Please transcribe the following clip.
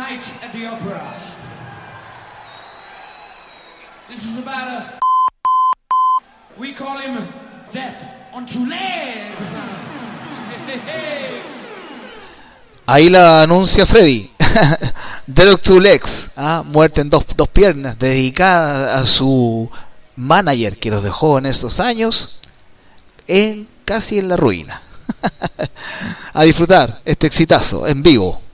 Night at the Opera. This is about a... We call him Death on Two Legs. Ahí la anuncia Freddy. Death on Two Legs. Muerte en dos piernas. Dedicada a su manager que los dejó en estos años. Casi en la ruina. A disfrutar este exitazo en vivo.